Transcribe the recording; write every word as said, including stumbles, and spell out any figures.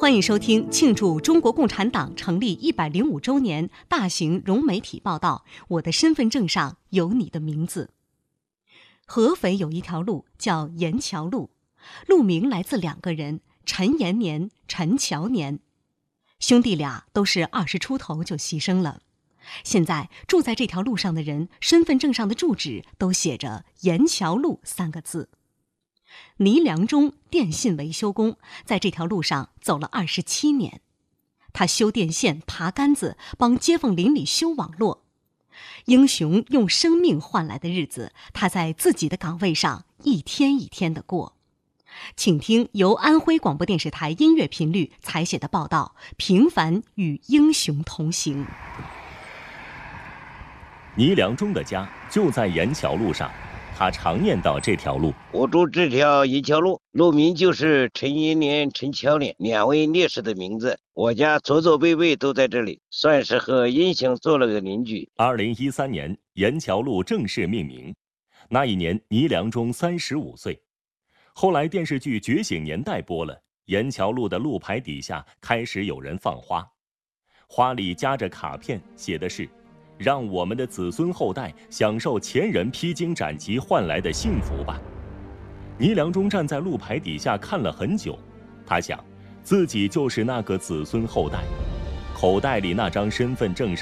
欢迎收听庆祝中国共产党成立一百零五周年大型融媒体报道。我的身份证上有你的名字。合肥有一条路叫沿桥路，路名来自两个人，陈延年、陈乔年。兄弟俩都是二十出头就牺牲了。现在住在这条路上的人，身份证上的住址都写着沿桥路三个字。倪良忠电信维修工在这条路上走了二十七年，他修电线、爬杆子，帮街坊邻里修网络。英雄用生命换来的日子，他在自己的岗位上一天一天的过。请听由安徽广播电视台音乐频率采写的报道《平凡与英雄同行》。 倪良忠的家就在沿桥路上，他常念叨这条路。 我住这条沿桥路，路名就是陈延年、陈乔年两位烈士的名字。我家祖祖辈辈都在这里，算是和英雄做了个邻居。 二零一三年，沿桥路正式命名。那一年，倪良忠三十五岁。后来电视剧《觉醒年代》播了，沿桥路的路牌底下开始有人放花，花里夹着卡片，写的是让我们的子孙后代享受前人披荆斩棘换来的幸福吧。倪良忠站在路牌底下看了很久，他想，自己就是那个子孙后代，口袋里那张身份证上